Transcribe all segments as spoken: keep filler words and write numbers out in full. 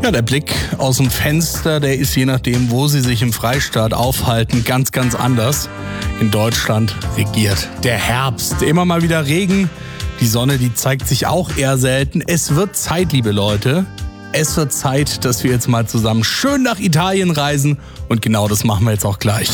Ja, der Blick aus dem Fenster, der ist je nachdem, wo Sie sich im Freistaat aufhalten, ganz, ganz anders. In Deutschland regiert der Herbst. Immer mal wieder Regen. Die Sonne, die zeigt sich auch eher selten. Es wird Zeit, liebe Leute. Es wird Zeit, dass wir jetzt mal zusammen schön nach Italien reisen. Und genau das machen wir jetzt auch gleich.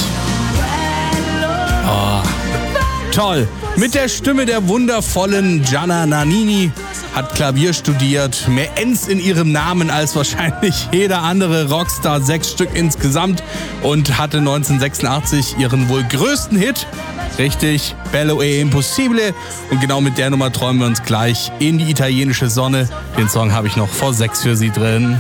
Oh, toll. Mit der Stimme der wundervollen Gianna Nannini. Hat Klavier studiert, mehr Ns in ihrem Namen als wahrscheinlich jeder andere Rockstar, sechs Stück insgesamt, und hatte neunzehnhundertsechsundachtzig ihren wohl größten Hit, richtig, Bello e Impossibile, und genau mit der Nummer träumen wir uns gleich in die italienische Sonne. Den Song habe ich noch vor sechs für Sie drin.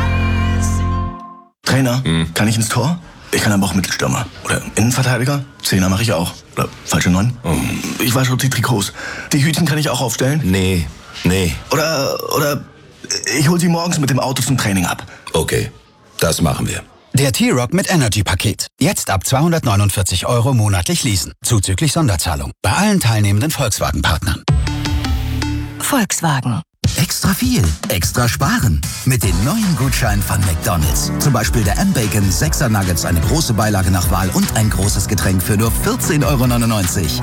Trainer, hm. kann ich ins Tor? Ich kann aber auch Mittelstürmer. Oder Innenverteidiger? Zehner mache ich auch. Oder falsche Neun? Oh. Ich weiß schon die Trikots. Die Hütchen kann ich auch aufstellen? Nee. Nee. Oder, oder ich hol sie morgens mit dem Auto zum Training ab. Okay, das machen wir. Der T-Rock mit Energy-Paket. Jetzt ab zweihundertneunundvierzig Euro monatlich leasen. Zuzüglich Sonderzahlung. Bei allen teilnehmenden Volkswagen-Partnern. Volkswagen. Extra viel, extra sparen. Mit den neuen Gutscheinen von McDonald's. Zum Beispiel der M-Bacon sechser Nuggets, eine große Beilage nach Wahl und ein großes Getränk für nur vierzehn Euro neunundneunzig.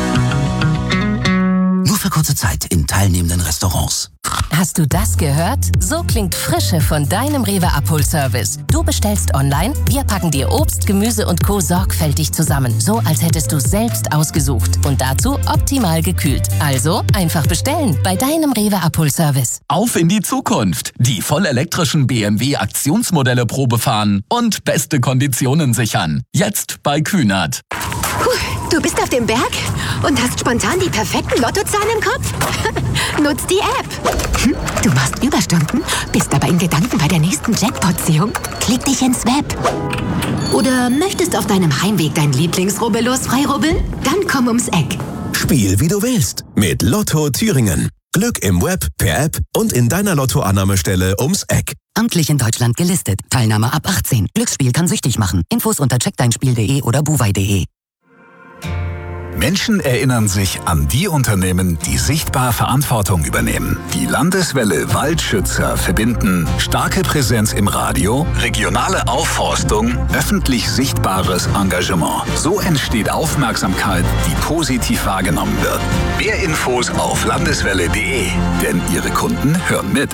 Nur für kurze Zeit in teilnehmenden Restaurants. Hast du das gehört? So klingt Frische von deinem Rewe-Abholservice. Du bestellst online, wir packen dir Obst, Gemüse und Co. sorgfältig zusammen. So, als hättest du es selbst ausgesucht. Und dazu optimal gekühlt. Also einfach bestellen bei deinem Rewe-Abholservice. Auf in die Zukunft. Die vollelektrischen B M W-Aktionsmodelle Probe fahren und beste Konditionen sichern. Jetzt bei Kühnert. Puh, du bist auf dem Berg und hast spontan die perfekten Lottozahlen im Kopf? Nutz die App. Hm, du machst Überstunden, bist aber in Gedanken bei der nächsten Jackpot-Ziehung. Klick dich ins Web. Oder möchtest auf deinem Heimweg dein Lieblingsrubbellos freirubbeln? Dann komm ums Eck. Spiel wie du willst mit Lotto Thüringen. Glück im Web, per App und in deiner Lottoannahmestelle ums Eck. Amtlich in Deutschland gelistet. Teilnahme ab achtzehn. Glücksspiel kann süchtig machen. Infos unter checkdeinspiel punkt de oder buwei punkt de. Menschen erinnern sich an die Unternehmen, die sichtbar Verantwortung übernehmen. Die Landeswelle Waldschützer verbinden starke Präsenz im Radio, regionale Aufforstung, öffentlich sichtbares Engagement. So entsteht Aufmerksamkeit, die positiv wahrgenommen wird. Mehr Infos auf landeswelle punkt de, denn Ihre Kunden hören mit.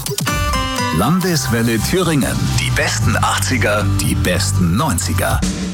Landeswelle Thüringen. Die besten achtziger, die besten neunziger.